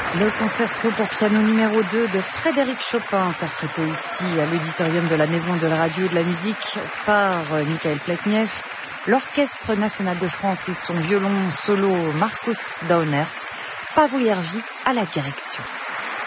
Le concerto pour piano numéro 2 de Frédéric Chopin, interprété ici à l'auditorium de la Maison de la Radio et de la Musique par Michael Pletnev, l'Orchestre National de France et son violon solo Marcus Daunert, Pavo Järvi à la direction.